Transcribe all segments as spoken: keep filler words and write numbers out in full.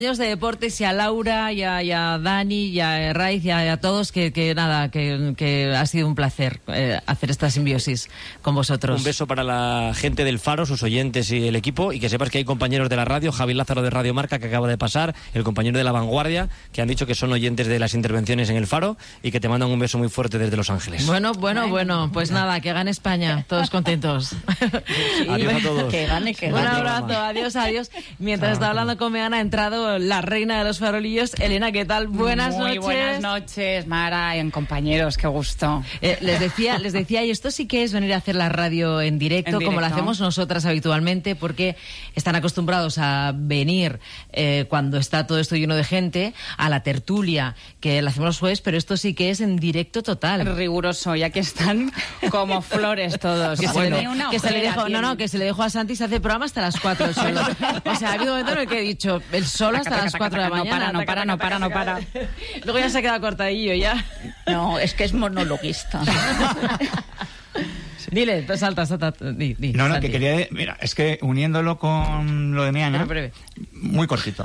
de deportes y a Laura y a, y a Dani y a Raiz y a, y a todos que, que nada, que, que ha sido un placer eh, hacer esta simbiosis con vosotros. Un beso para la gente del Faro, sus oyentes y el equipo, y que sepas que hay compañeros de la radio, Javi Lázaro de Radio Marca que acaba de pasar, el compañero de La Vanguardia, que han dicho que son oyentes de las intervenciones en el Faro y que te mandan un beso muy fuerte desde Los Ángeles. Bueno, bueno, bueno, pues nada, que gane España, todos contentos. Sí, adiós a todos. Que gane, que gane. Un abrazo, adiós, adiós. Mientras estaba hablando con Meana, ha entrado la reina de los farolillos. Elena, ¿qué tal? Buenas Muy noches. buenas noches, Mara, y compañeros, qué gusto. Eh, les decía, les decía, y esto sí que es venir a hacer la radio en directo, en directo, como lo hacemos nosotras habitualmente, porque están acostumbrados a venir eh, cuando está todo esto lleno de gente, a la tertulia, que la hacemos los jueves, pero esto sí que es en directo total. Riguroso, y aquí están como flores todos. Que, bueno, se, le, que se le dejó, no, no, que se le dejó a Santi, se hace programa hasta las cuatro solo. O sea, ha habido un momento en el que he dicho, el solo hasta las cuatro de la mañana. No para, no para, no para, no para. Luego ya se ha quedado cortadillo, ya. No, es que es monologuista. Sí. Dile, pues salta, salta. Di, di, no, no, Santi. que quería... Mira, es que uniéndolo con lo de Meana, breve. muy cortito.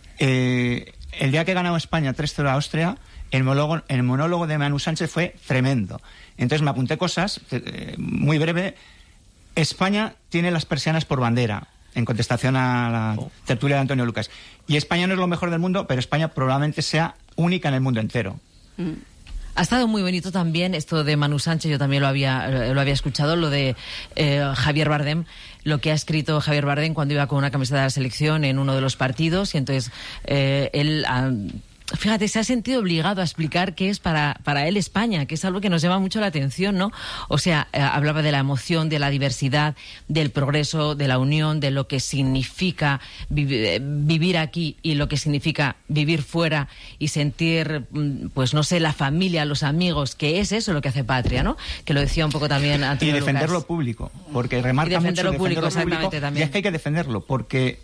Eh, el día que ganó España tres cero a Austria, el monólogo, el monólogo de Manu Sánchez fue tremendo. Entonces me apunté cosas, eh, muy breve. España tiene las persianas por bandera, en contestación a la tertulia de Antonio Lucas. Y España no es lo mejor del mundo, pero España probablemente sea única en el mundo entero. Mm. Ha estado muy bonito también esto de Manu Sánchez, yo también lo había lo había escuchado, lo de eh, Javier Bardem, lo que ha escrito Javier Bardem cuando iba con una camiseta de la selección en uno de los partidos, y entonces eh, él... ha, fíjate, se ha sentido obligado a explicar qué es para, para él España, que es algo que nos llama mucho la atención, ¿no? O sea, eh, hablaba de la emoción, de la diversidad, del progreso, de la unión, de lo que significa vi- vivir aquí y lo que significa vivir fuera y sentir, pues no sé, la familia, los amigos, que es eso lo que hace patria, ¿no? Que lo decía un poco también Antonio Y defender Lucas. lo público, porque remarca y defender mucho lo público, defender lo exactamente, público, también. y es que hay que defenderlo, porque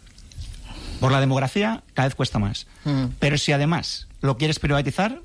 por la demografía cada vez cuesta más. Mm. Pero si además lo quieres privatizar,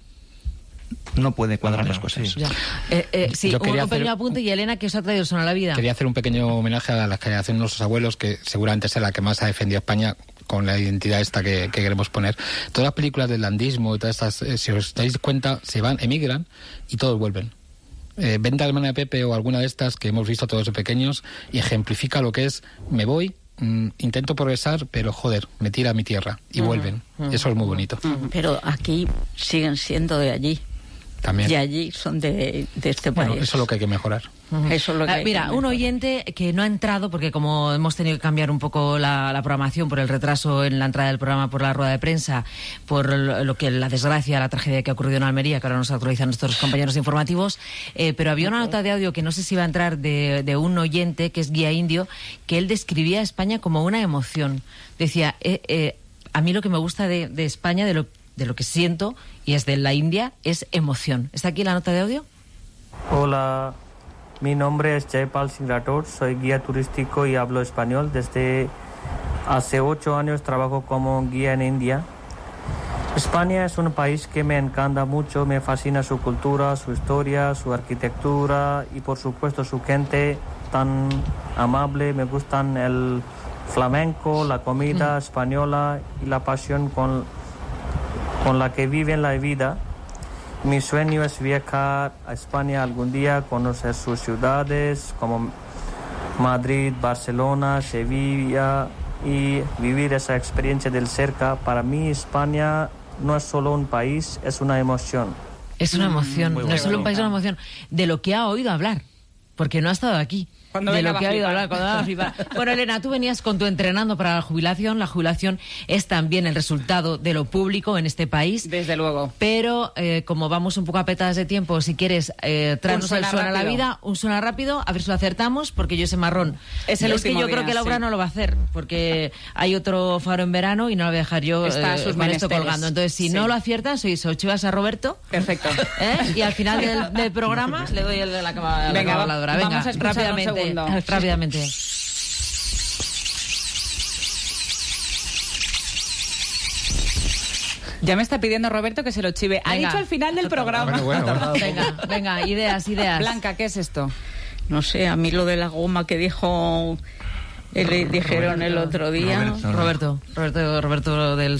no puede cuadrar no, las cosas. Sí, eh, eh, sí un, un pequeño apunte, y Elena, que os ha traído Son a la Vida. Quería hacer un pequeño homenaje a la generación de nuestros abuelos, que seguramente es la que más ha defendido a España con la identidad esta que, que queremos poner. Todas las películas del landismo y todas estas, eh, si os dais cuenta, se van, emigran y todos vuelven. Eh, Venta de Hermana de Pepe o alguna de estas que hemos visto todos de pequeños y ejemplifica lo que es, me voy, mm, intento progresar, pero joder, me tira a mi tierra y uh-huh, vuelven. Uh-huh. Eso es muy bonito. Uh-huh. Pero aquí siguen siendo de allí. También. Y allí son de, de este bueno, país. Eso es lo que hay que mejorar. Uh-huh. Eso es lo que ah, mira, un oyente que no ha entrado, porque como hemos tenido que cambiar un poco la, la programación por el retraso en la entrada del programa, por la rueda de prensa, por lo que la desgracia, la tragedia que ha ocurrido en Almería, que ahora nos actualizan nuestros compañeros informativos, eh, pero había una nota de audio que no sé si va a entrar de, de un oyente, que es Guía Indio, que él describía a España como una emoción. Decía, eh, eh, a mí lo que me gusta de, de España, de lo de lo que siento, y es de la India, es emoción. ¿Está aquí la nota de audio? Hola, mi nombre es Jaypal Singh Rathod, soy guía turístico y hablo español. Desde hace ocho años trabajo como guía en India. España es un país que me encanta mucho, me fascina su cultura, su historia, su arquitectura y por supuesto su gente tan amable. Me gustan el flamenco, la comida mm. española y la pasión con con la que viven la vida. Mi sueño es viajar a España algún día, conocer sus ciudades como Madrid, Barcelona, Sevilla y vivir esa experiencia del cerca. Para mí España no es solo un país, es una emoción. Es una emoción, Muy no bueno. es solo un país, es una emoción de lo que ha oído hablar, porque no ha estado aquí. Cuando de venga lo que ha oído hablar, cuando va a flipar. Bueno, Elena, tú venías con tu entrenando para la jubilación. La jubilación es también el resultado de lo público en este país. Desde luego. Pero eh, como vamos un poco apretadas de tiempo, si quieres eh, traernos el Suena a la Vida, un suena rápido, a ver si lo acertamos, porque yo ese marrón es el es que yo día, creo que Laura sí. no lo va a hacer, porque hay otro faro en verano y no lo voy a dejar yo Está eh, sus con esto colgando. Entonces, si sí. no lo aciertas, oís o chivas a Roberto. Perfecto. ¿eh? Y al final del, del programa le doy el de la cama. Venga, la Venga, vamos a escuchar rápidamente. un segundo. Rápidamente. Ya me está pidiendo Roberto que se lo chive. Ha Venga. dicho al final del programa. Bueno, bueno, bueno. Venga, venga, ideas, ideas. Blanca, ¿qué es esto? No sé, a mí lo de la goma que dijo Y le dijeron el otro día... Roberto. Roberto, Roberto, Roberto del